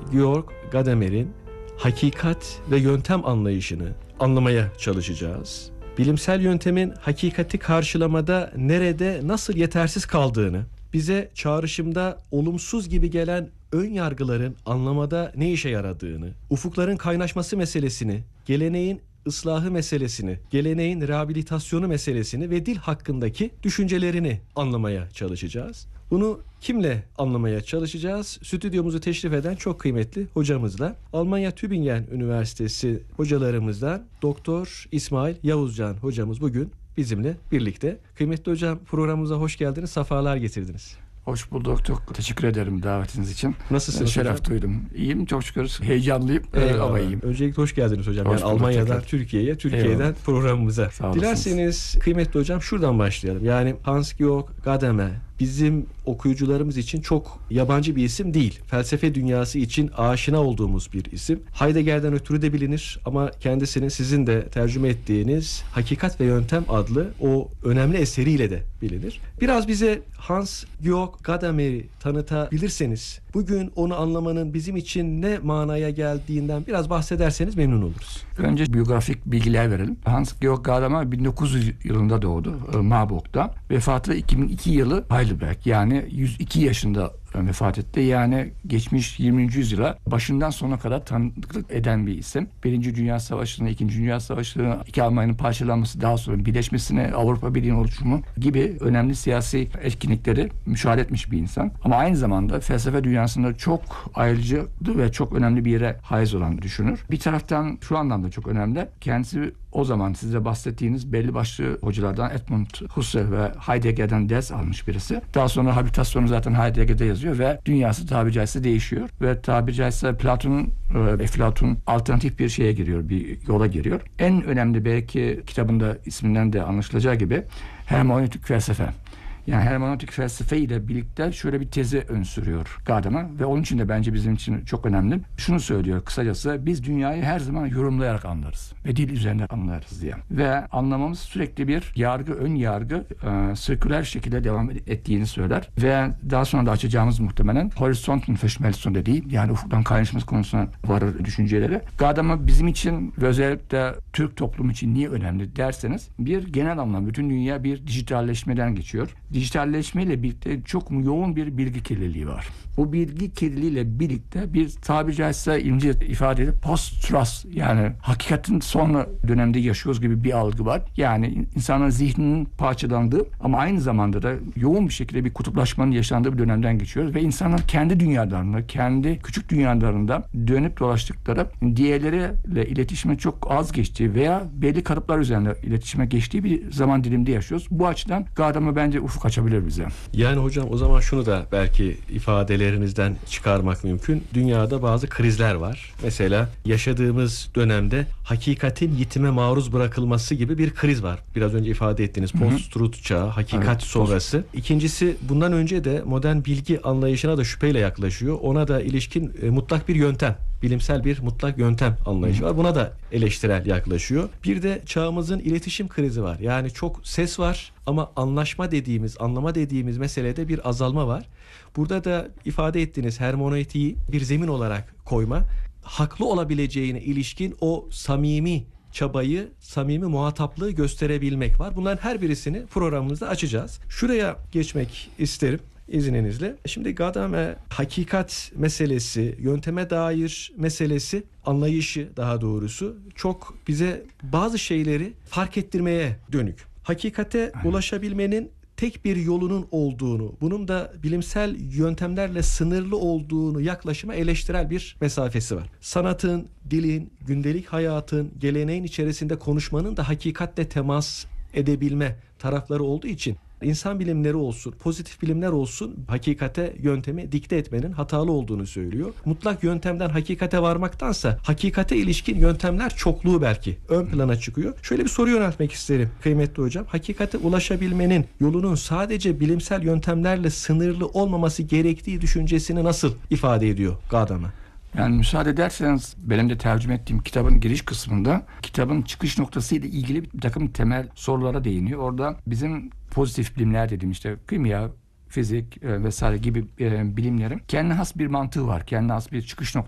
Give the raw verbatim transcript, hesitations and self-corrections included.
Georg Gadamer'in hakikat ve yöntem anlayışını anlamaya çalışacağız. Bilimsel yöntemin hakikati karşılamada nerede, nasıl yetersiz kaldığını, bize çağrışımda olumsuz gibi gelen ön yargıların anlamada ne işe yaradığını, ufukların kaynaşması meselesini, geleneğin ıslahı meselesini, geleneğin rehabilitasyonu meselesini ve dil hakkındaki düşüncelerini anlamaya çalışacağız. Bunu kimle anlamaya çalışacağız? Stüdyomuzu teşrif eden çok kıymetli hocamızla, Almanya Tübingen Üniversitesi hocalarımızdan Doktor İsmail Yavuzcan hocamız bugün bizimle birlikte. Kıymetli hocam, programımıza hoş geldiniz, sefalar getirdiniz. Hoş bulduk. Çok teşekkür ederim davetiniz için. Nasılsınız Şeref hocam? duydum. İyiyim çok şükür. Heyecanlıyım Eyvallah. ama iyiyim. Öncelikle hoş geldiniz hocam. Hoş yani bulduk, Almanya'dan tekrar. Türkiye'ye, Türkiye'den Eyvallah. programımıza. Sağ Dilerseniz kıymetli hocam şuradan başlayalım. Yani Hans-Georg Gadamer bizim okuyucularımız için çok yabancı bir isim değil. Felsefe dünyası için aşina olduğumuz bir isim. Heidegger'den ötürü de bilinir ama kendisinin sizin de tercüme ettiğiniz Hakikat ve Yöntem adlı o önemli eseriyle de bilinir. Biraz bize Hans-Georg Gadamer'i tanıtabilirseniz, bugün onu anlamanın bizim için ne manaya geldiğinden biraz bahsederseniz memnun oluruz. Önce biyografik bilgiler verelim. Hans-Georg Gadamer bin dokuz yüz yılında doğdu Marburg'da. Vefatı iki bin iki yılı Heidelberg, yani yüz iki yaşında vefat etti. Yani geçmiş yirminci yüzyıla başından sonuna kadar tanıklık eden bir isim. Birinci Dünya Savaşı'nı, İkinci Dünya Savaşı'nı, iki Almanya'nın parçalanması, daha sonra birleşmesine, Avrupa Birliği'nin oluşumu gibi önemli siyasi etkinlikleri müşahede etmiş bir insan. Ama aynı zamanda felsefe dünyasında çok ayrıcı ve çok önemli bir yere haiz olan düşünür. Bir taraftan şu anlamda çok önemli. Kendisi o zaman size bahsettiğiniz belli başlı hocalardan Edmund Husserl ve Heidegger'den ders almış birisi. Daha sonra habilitasyonu zaten Heidegger'de yazıyor ve dünyası tabiri caizse değişiyor. Ve tabiri caizse Platon'un ve Eflatun alternatif bir şeye giriyor, bir yola giriyor. En önemli belki kitabında isminden de anlaşılacağı gibi hermenötik felsefe. Yani hermenötik felsefe ile birlikte şöyle bir tezi ön sürüyor Gadamer ve onun için de bence bizim için çok önemli. Şunu söylüyor kısacası: biz dünyayı her zaman yorumlayarak anlarız ve dil üzerinde anlarız diye. Ve anlamamız sürekli bir yargı, ön yargı, e, sirküler şekilde devam ettiğini söyler. Ve daha sonra da açacağımız muhtemelen Horizontenverschmelzung dediği, yani ufuktan kaynaşması konusuna varır düşünceleri. Gadamer bizim için ve özellikle Türk toplumu için niye önemli derseniz, bir genel anlamda bütün dünya bir dijitalleşmeden geçiyor. Dijitalleşmeyle birlikte çok yoğun bir bilgi kirliliği var. Bu bilgi kirliliğiyle birlikte bir tabiri caizse ince ifade edip post-trust, yani hakikatin son dönemde yaşıyoruz gibi bir algı var. Yani insanın zihninin parçalandığı ama aynı zamanda da yoğun bir şekilde bir kutuplaşmanın yaşandığı bir dönemden geçiyoruz ve insanlar kendi dünyalarında, kendi küçük dünyalarında dönüp dolaştıkları, diğerleriyle iletişime çok az geçtiği veya belli kalıplar üzerinde iletişime geçtiği bir zaman diliminde yaşıyoruz. Bu açıdan Gadamer bence ufuk açabilir bize. Yani hocam o zaman şunu da belki ifadelerinizden çıkarmak mümkün. Dünyada bazı krizler var. Mesela yaşadığımız dönemde hakikatin yitime maruz bırakılması gibi bir kriz var. Biraz önce ifade ettiğiniz post-truth çağı, hakikat evet, sonrası. Post. İkincisi, bundan önce de modern bilgi anlayışına da şüpheyle yaklaşıyor. Ona da ilişkin e, mutlak bir yöntem, bilimsel bir mutlak yöntem anlayışı var. Buna da eleştirel yaklaşıyor. Bir de çağımızın iletişim krizi var. Yani çok ses var ama anlaşma dediğimiz, anlama dediğimiz meselede bir azalma var. Burada da ifade ettiğiniz hermeneutiği bir zemin olarak koyma, haklı olabileceğine ilişkin o samimi çabayı, samimi muhataplığı gösterebilmek var. Bunların her birisini programımızda açacağız. Şuraya geçmek isterim izninizle. Şimdi Gadamer hakikat meselesi, yönteme dair meselesi, anlayışı daha doğrusu çok bize bazı şeyleri fark ettirmeye dönük. Hakikate ulaşabilmenin tek bir yolunun olduğunu, bunun da bilimsel yöntemlerle sınırlı olduğunu yaklaşıma eleştirel bir mesafesi var. Sanatın, dilin, gündelik hayatın, geleneğin içerisinde konuşmanın da hakikatle temas edebilme tarafları olduğu için İnsan bilimleri olsun, pozitif bilimler olsun, hakikate yöntemi dikte etmenin hatalı olduğunu söylüyor. Mutlak yöntemden hakikate varmaktansa hakikate ilişkin yöntemler çokluğu belki ön plana çıkıyor. Şöyle bir soru yöneltmek isterim kıymetli hocam. Hakikate ulaşabilmenin yolunun sadece bilimsel yöntemlerle sınırlı olmaması gerektiği düşüncesini nasıl ifade ediyor Gadamer? Yani müsaade ederseniz benim de tercüme ettiğim kitabın giriş kısmında kitabın çıkış noktası ile ilgili bir takım temel sorulara değiniyor. Orada bizim pozitif bilimler dediğim işte kimya, fizik e, vesaire gibi e, bilimlerin kendine has bir mantığı var. Kendine has bir çıkış noktası